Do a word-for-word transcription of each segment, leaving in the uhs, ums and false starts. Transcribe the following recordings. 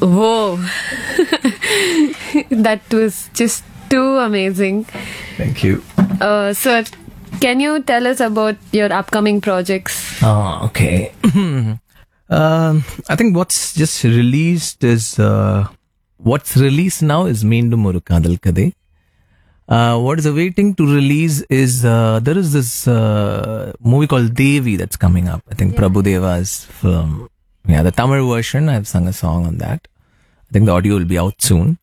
Whoa. That was just too amazing. Thank you. Uh, sir, can you tell us about your upcoming projects? Oh, okay. um, I think what's just released is, uh, what's released now is Meendum Oru Kadal Kadai. Uh, what is awaiting to release is, uh, there is this uh, movie called Devi that's coming up. I think yeah. Prabhu Deva's film. Yeah, the Tamil version, I've sung a song on that. I think the audio will be out soon.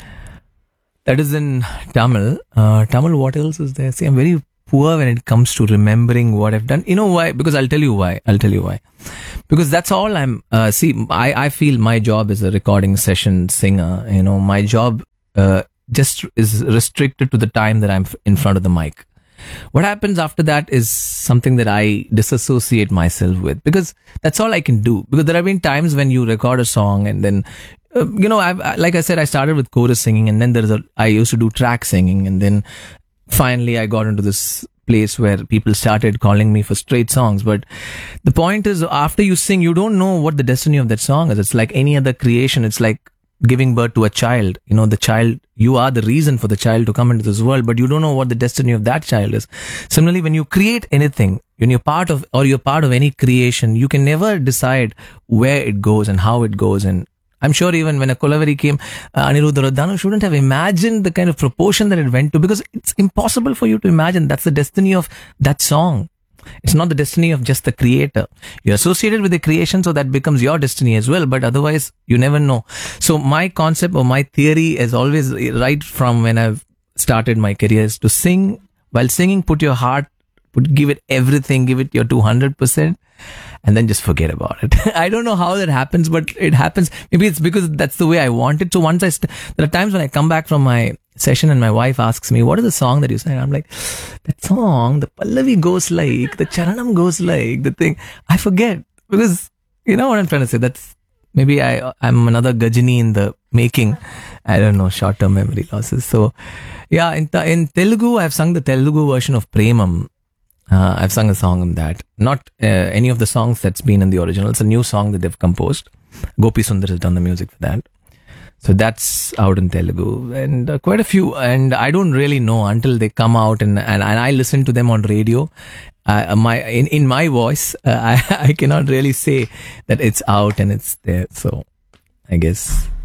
That is in Tamil. Uh, Tamil, what else is there? See, I'm very poor when it comes to remembering what I've done. You know why? Because I'll tell you why. I'll tell you why. Because that's all I'm, uh, see, I, I feel my job is a recording session singer. You know, my job, uh, just is restricted to the time that I'm in front of the mic. What happens after that is something that I disassociate myself with, because that's all I can do. Because there have been times when you record a song and then, uh, you know, I've, like I said, I started with chorus singing, and then there's a, I used to do track singing, and then finally I got into this place where people started calling me for straight songs. But the point is, after you sing, you don't know what the destiny of that song is. It's like any other creation. It's like giving birth to a child. You know, the child, you are the reason for the child to come into this world, but you don't know what the destiny of that child is. Similarly, when you create anything, when you're part of, or you're part of any creation, you can never decide where it goes and how it goes. And I'm sure even when a Kolavari came, uh, Aniruddha Danu shouldn't have imagined the kind of proportion that it went to, because it's impossible for you to imagine. That's the destiny of that song. It's not the destiny of just the creator. You're associated with the creation, so that becomes your destiny as well. But otherwise, you never know. So my concept or my theory is always, right from when I've started my career, is to sing. While singing, put your heart, put, give it everything, give it your two hundred percent, and then just forget about it. I don't know how that happens, but it happens. Maybe it's because that's the way I want it. So once I, st- there are times when I come back from my session and my wife asks me, what is the song that you sang? I'm like, that song, the Pallavi goes like, the Charanam goes like, the thing. I forget, because you know what I'm trying to say. That's, maybe I, I'm another Gajini in the making. I don't know, short-term memory losses. So yeah, in, in Telugu, I've sung the Telugu version of Premam. Uh, I've sung a song on that. Not uh, any of the songs that's been in the original. It's a new song that they've composed. Gopi Sundar has done the music for that. So that's out in Telugu, and uh, quite a few. And I don't really know until they come out, and, and, and I listen to them on radio. Uh, my in, in my voice, uh, I, I cannot really say that it's out and it's there. So I guess.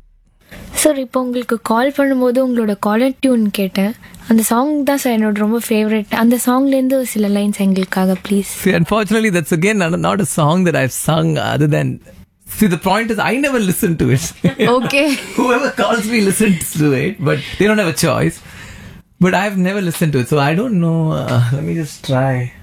Sir இப்போ உங்களுக்கு கால் பண்ணும்போது உங்களோட caller tune கேட்டேன். அந்த song தான் sir என்னோட ரொம்ப favourite. அந்த சாங்லேருந்து சில லைன்ஸ் எங்களுக்காக please. See, unfortunately, that's again not, not a song that I've sung other than. See, the point is, I never listen to it. Okay. Whoever calls me listens to it, but they don't have a choice. But I've never listened to it, so I don't know. Uh, let me just try.